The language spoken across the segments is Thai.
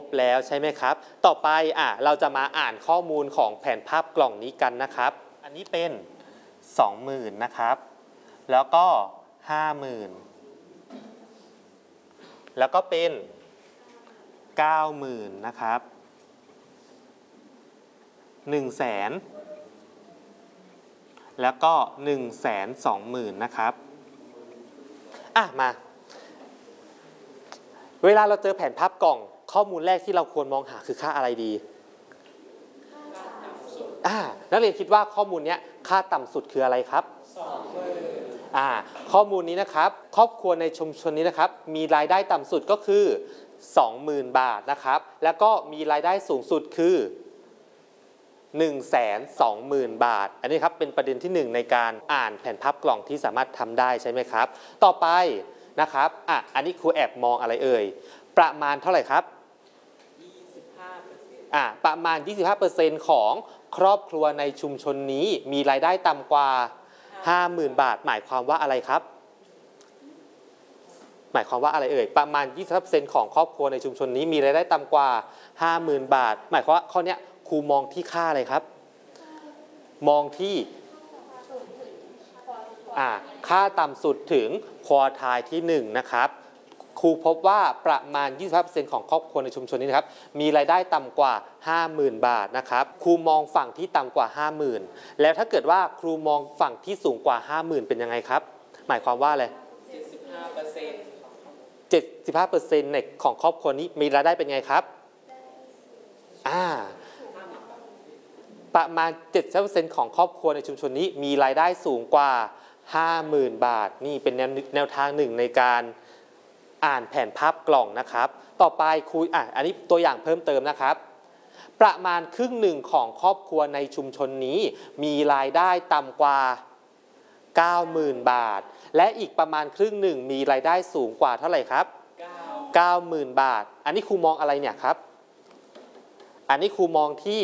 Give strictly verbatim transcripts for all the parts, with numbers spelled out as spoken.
แล้วใช่ไหมครับต่อไปอ่ะเราจะมาอ่านข้อมูลของแผนภาพกล่องนี้กันนะครับอันนี้เป็น สองหมื่น นะครับแล้วก็ ห้าหมื่น แล้วก็เป็น เก้าหมื่น นะครับ หนึ่งแสน แล้วก็ หนึ่งแสนสองหมื่น นะครับอ่ะมาเวลาเราเจอแผนภาพกล่องข้อมูลแรกที่เราควรมองหาคือค่าอะไรดีอ่านักเรียนคิดว่าข้อมูลนี้ค่าต่ำสุดคืออะไรครับ สองหมื่น อ่าข้อมูลนี้นะครับครอบครัวในชุมชนนี้นะครับมีรายได้ต่ำสุดก็คือ สองหมื่น บาทนะครับแล้วก็มีรายได้สูงสุดคือ หนึ่งแสนสองหมื่น บาทอันนี้ครับเป็นประเด็นที่หนึ่งในการอ่านแผนภาพกล่องที่สามารถทำได้ใช่ไหมครับต่อไปนะครับอ่ะอันนี้ครูแอบมองอะไรเอ่ยประมาณเท่าไหร่ครับ ยี่สิบห้าเปอร์เซ็นต์ อ่ะประมาณ ยี่สิบห้าเปอร์เซ็นต์ ของครอบครัวในชุมชนนี้มีรายได้ต่ำกว่า ห้าหมื่น บาทหมายความว่าอะไรครับหมายความว่าอะไรเอ่ยประมาณ ยี่สิบห้าเปอร์เซ็นต์ ของครอบครัวในชุมชนนี้มีรายได้ต่ำกว่า ห้าหมื่น บาทหมายความว่าข้อนี้ครูมองที่ค่าอะไรครับมองที่อ่าค่าต่ำสุดถึงควอไทล์ที่หนึ่งนะครับครูพบว่าประมาณ ยี่สิบห้าเปอร์เซ็นต์ ของครอบครัวในชุมชนนี้นะครับมีรายได้ต่ำกว่า ห้าหมื่น บาทนะครับครูมองฝั่งที่ต่ำกว่า ห้าหมื่น แล้วถ้าเกิดว่าครูมองฝั่งที่สูงกว่า ห้าหมื่น เป็นยังไงครับหมายความว่าอะไร เจ็ดสิบห้าเปอร์เซ็นต์ เจ็ดสิบห้าเปอร์เซ็นต์ ในของครอบครัวนี้มีรายได้เป็นไงครับอ่าประมาณ เจ็ดสิบห้าเปอร์เซ็นต์ ของครอบครัวในชุมชนนี้มีรายได้สูงกว่า ห้าหมื่น บาทนี่เป็นแนวแนวทางหนึ่งในการอ่านแผนภาพกล่องนะครับต่อไปครูอ่ะอันนี้ตัวอย่างเพิ่มเติมนะครับประมาณครึ่งหนึ่งของครอบครัวในชุมชนนี้มีรายได้ต่ำกว่า เก้าหมื่น บาทและอีกประมาณครึ่งหนึ่งมีรายได้สูงกว่าเท่าไหร่ครับ เก้าหมื่น บาทอันนี้ครูมองอะไรเนี่ยครับอันนี้ครูมองที่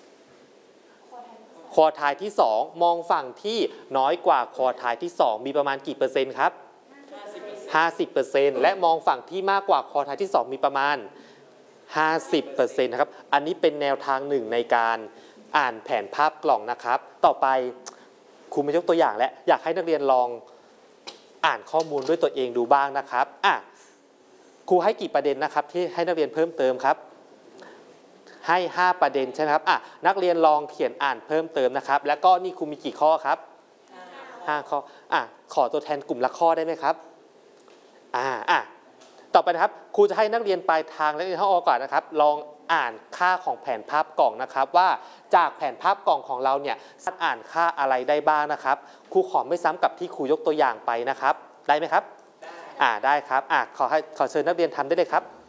ควอไทล์ที่สองมองฝั่งที่น้อยกว่าควอไทล์ที่สองมีประมาณกี่เปอร์เซ็นต์ครับห้าสิบเปอร์เซ็นต์ และมองฝั่งที่มากกว่าควอไทล์ที่สองมีประมาณ ห้าสิบเปอร์เซ็นต์ นะครับอันนี้เป็นแนวทางหนึ่งในการอ่านแผนภาพกล่องนะครับต่อไปครูมายกตัวอย่างและอยากให้นักเรียนลองอ่านข้อมูลด้วยตัวเองดูบ้างนะครับอ่ะครูให้กี่ประเด็นนะครับที่ให้นักเรียนเพิ่มเติมครับให้ห้าประเด็นใช่ไหมครับอ่ะนักเรียนลองเขียนอ่านเพิ่มเติมนะครับแล้วก็นี่ครูมีกี่ข้อครับห้าข้ออ่ะขอตัวแทนกลุ่มละข้อได้ไหมครับอ่าอ่ะต่อไปนะครับครูจะให้นักเรียนปลายทางและนักเรียนห้องออกก่อนนะครับลองอ่านค่าของแผนภาพกล่องนะครับว่าจากแผนภาพกล่องของเราเนี่ยสามารถอ่านค่าอะไรได้บ้างนะครับครูขอไม่ซ้ำกับที่ครูยกตัวอย่างไปนะครับได้ไหมครับได้อ่าได้ครับอ่ะขอให้ขอเชิญนักเรียนทำได้เลยครับ